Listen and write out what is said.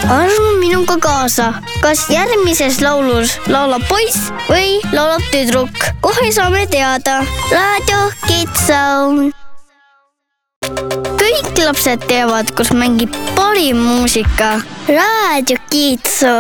Arva minuga kaasa, kas järgmises laulus laulab poiss või laulab tüdruk? Kohe saame teada. Raadio Kids Zone. Kõik lapsed teavad, kus mängib parim muusika. Raadio Kids Zone.